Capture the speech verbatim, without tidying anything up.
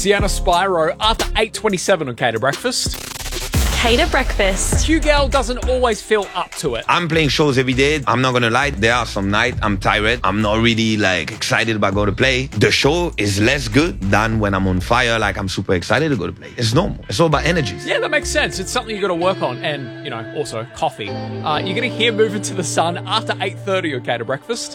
Deanna Spyro after eight twenty-seven on Cater Breakfast. Cater Breakfast. Hugo doesn't always feel up to it. I'm playing shows every day. I'm not gonna lie, there are some nights I'm tired. I'm not really like excited about going to play. The show is less good than when I'm on fire, like I'm super excited to go to play. It's normal. It's all about energies. Yeah, that makes sense. It's something you got to work on. And, you know, also coffee. Uh, you're going to hear Moving to the Sun after eight thirty on Cater Breakfast.